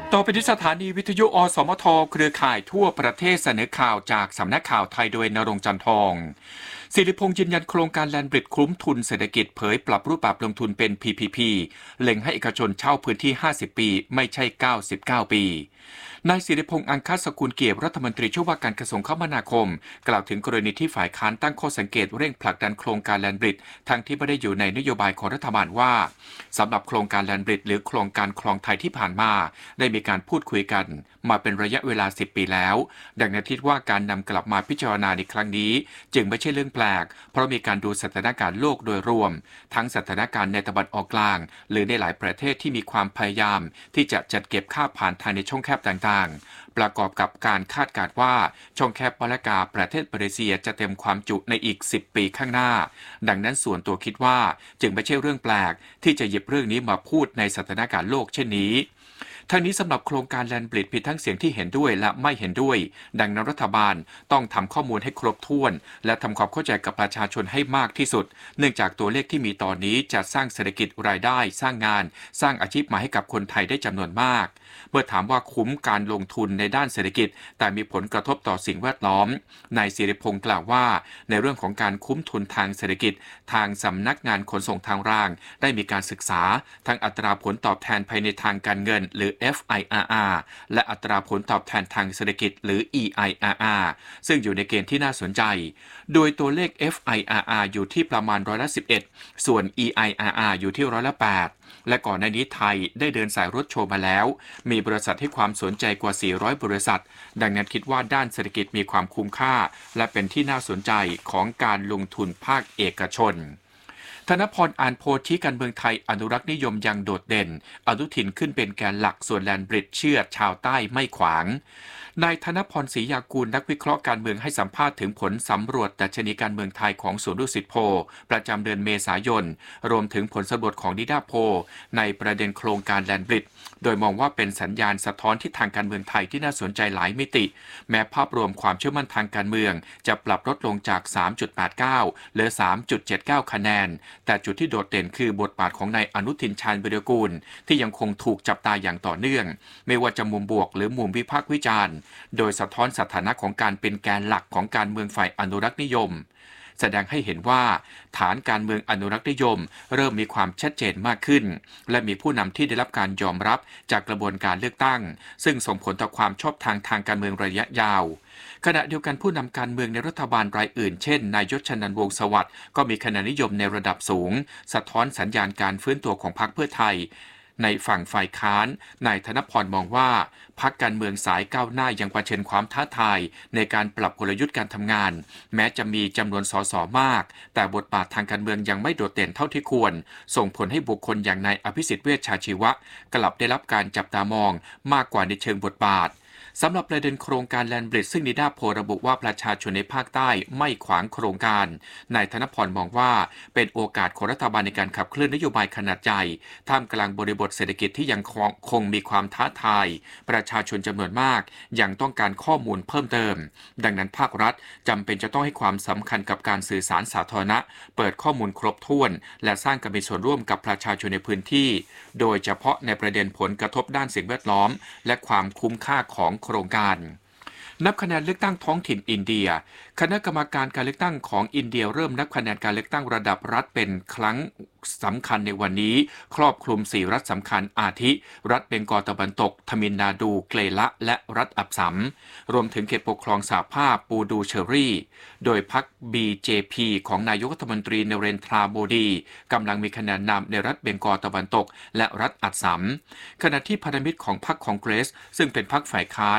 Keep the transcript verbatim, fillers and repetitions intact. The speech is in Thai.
ต่อไปที่สถานีวิทยุอสมทเครือข่ายทั่วประเทศเสนอข่าวจากสำนักข่าวไทยโดยณรงค์จันทองสิริพงษ์ยืนยันโครงการแลนด์บริดจ์คุ้มทุนเศรษฐกิจเผยปรับรูปแบบลงทุนเป็น พี พี พี เล็งให้เอกชนเช่าพื้นที่ห้าสิบปีไม่ใช่เก้าสิบเก้าปีนายสิริพงษ์อังคสกุลเกียรติรัฐมนตรีช่วยว่าการกระทรวงคมนาคมกล่าวถึงกรณีที่ฝ่ายค้านตั้งข้อสังเกตเร่งผลักดันโครงการแลนด์บริดจ์ทั้งที่ไม่ได้อยู่ในนโยบายของรัฐบาลว่าสำหรับโครงการแลนด์บริดจ์หรือโครงการคลองไทยที่ผ่านมาได้มีการพูดคุยกันมาเป็นระยะเวลาสิบปีแล้วดังนั้นคิดว่าการนำกลับมาพิจารณาในครั้งนี้จึงไม่ใช่เรื่องแปลกเพราะมีการดูสถานการณ์โลกโดยรวมทั้งสถานการณ์ในตะวันออกกลางหรือในหลายประเทศที่มีความพยายามที่จะจัดเก็บค่าผ่านทางในช่องแคบต่างๆประกอบกับการคาดการณ์ว่าช่องแคบมะละกาประเทศมาเลเซียจะเต็มความจุในอีกสิบปีข้างหน้าดังนั้นส่วนตัวคิดว่าจึงไม่ใช่เรื่องแปลกที่จะหยิบเรื่องนี้มาพูดในสถานการณ์โลกเช่นนี้ทั้งนี้สำหรับโครงการแลนด์บริดจ์มีทั้งเสียงที่เห็นด้วยและไม่เห็นด้วยดังนั้นรัฐบาลต้องทำข้อมูลให้ครบถ้วนและทำความเข้าใจกับประชาชนให้มากที่สุดเนื่องจากตัวเลขที่มีตอนนี้จะสร้างเศรษฐกิจรายได้สร้างงานสร้างอาชีพมาให้กับคนไทยได้จำนวนมากเมื่อถามว่าคุ้มการลงทุนในด้านเศรษฐกิจแต่มีผลกระทบต่อสิ่งแวดล้อมนายศิริพงษ์กล่าวว่าในเรื่องของการคุ้มทุนทางเศรษฐกิจทางสำนักงานขนส่งทางรางได้มีการศึกษาทั้งอัตราผลตอบแทนภายในทางการเงินหรือ เอฟ ไอ อาร์ อาร์ และอัตราผลตอบแทนทางเศรษฐกิจหรือ อี ไอ อาร์ อาร์ ซึ่งอยู่ในเกณฑ์ที่น่าสนใจโดยตัวเลข เอฟ ไอ อาร์ อาร์ อยู่ที่ประมาณร้อยละสิบเอ็ดส่วน อี ไอ อาร์ อาร์ อยู่ที่ร้อยละแปดและก่อนหน้านี้ไทยได้เดินสายรถโชว์มาแล้วมีบริษัทให้ความสนใจกว่าสี่ร้อยบริษัทดังนั้นคิดว่าด้านเศรษฐกิจมีความคุ้มค่าและเป็นที่น่าสนใจของการลงทุนภาคเอกชนธนพรอ่านโพชี้การเมืองไทยอนุรักษ์นิยมยังโดดเด่นอนุทินขึ้นเป็นแกนหลักส่วนแลนด์บริดจ์เชื่อชาวใต้ไม่ขวางนายธนพรศรียากูลนักวิเคราะห์การเมืองให้สัมภาษณ์ถึงผลสำรวจดัชนีการเมืองไทยของศูนย์ดุสิตโพลประจำเดือนเมษายนรวมถึงผลสำรวจของนิดาโพลในประเด็นโครงการแลนด์บริดจ์โดยมองว่าเป็นสัญญาณสะท้อนที่ทางการเมืองไทยที่น่าสนใจหลายมิติแม้ภาพรวมความเชื่อมั่นทางการเมืองจะปรับลดลงจาก สามจุดแปดเก้า เหลือ สามจุดเจ็ดเก้า คะแนนแต่จุดที่โดดเด่นคือบทบาทของนายอนุทินชาญวิรากูลที่ยังคงถูกจับตาอย่างต่อเนื่องไม่ว่าจะมุมบวกหรือมุมวิพากษ์วิจารณ์โดยสะท้อนสถานะของการเป็นแกนหลักของการเมืองฝ่ายอนุรักษ์นิยมแสดงให้เห็นว่าฐานการเมืองอนุรักษ์นิยมเริ่มมีความชัดเจนมากขึ้นและมีผู้นำที่ได้รับการยอมรับจากกระบวนการเลือกตั้งซึ่งส่งผลต่อความชอบธรรมทางการเมืองระยะยาวขณะเดียวกันผู้นำการเมืองในรัฐบาลรายอื่นเช่นนายยศชนันท์วงศ์สวัสดิ์ก็มีคะแนนนิยมในระดับสูงสะท้อนสัญญาณการฟื้นตัวของพรรคเพื่อไทยในฝั่งฝ่ายค้านนายธนพรมองว่าพรรคการเมืองสายก้าวหน้ายังเผชิญความท้าทายในการปรับกลยุทธ์การทำงานแม้จะมีจำนวนสสมากแต่บทบาททางการเมืองยังไม่โดดเด่นเท่าที่ควรส่งผลให้บุคคลอย่างนายอภิสิทธิ์เวชชาชีวะกลับได้รับการจับตามองมากกว่าในเชิงบทบาทสำหรับประเด็นโครงการแลนด์บริดจ์ซึ่งนิดาโพลระบุว่าประชาชนในภาคใต้ไม่ขวางโครงการนายธนพรมองว่าเป็นโอกาสของรัฐบาลในการขับเคลื่อนนโยบายขนาดใหญ่ท่ามกลางบริบทเศรษฐกิจที่ยังคงมีความท้าทายประชาชนจำนวนมากยังต้องการข้อมูลเพิ่มเติมดังนั้นภาครัฐจำเป็นจะต้องให้ความสำคัญกับการสื่อสารสาธารณะเปิดข้อมูลครบถ้วนและสร้างการมีส่วนร่วมกับประชาชนในพื้นที่โดยเฉพาะในประเด็นผลกระทบด้านสิ่งแวดล้อมและความคุ้มค่าของโครงการนับคะแนนเลือกตั้งท้องถิ่นอินเดียคณะกรรมการการเลือกตั้งของอินเดียเริ่มนับคะแนนการเลือกตั้งระดับรัฐเป็นครั้งสำคัญในวันนี้ครอบคลุมสี่รัฐสำคัญอาทิรัฐเบงกอลตะวันตกทมิลนาดูเกลละและรัฐอับสัมรวมถึงเขตปกครองสหภาพปูดูเชอรี่โดยพรรค บี เจ พี ของนายกรัฐมนตรีนเรนทราโมดีกำลังมีคะแนนนำในรัฐเบงกอลตะวันตกและรัฐอับสัมขณะที่พันธมิตรของพรรคคองเกรสซึ่งเป็นพรรคฝ่ายค้าน